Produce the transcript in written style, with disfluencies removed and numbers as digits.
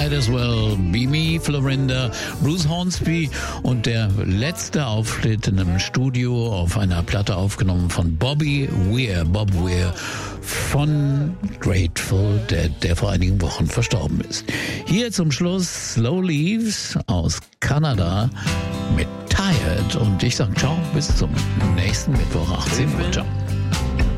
Might As Well Be Me, Florinda, Bruce Hornsby und der letzte Auftritt in einem Studio auf einer Platte aufgenommen von Bobby Weir. Bob Weir von Grateful Dead, der vor einigen Wochen verstorben ist. Hier zum Schluss Slow Leaves aus Kanada mit Tired und ich sage ciao, bis zum nächsten Mittwoch 18 Uhr. Ciao.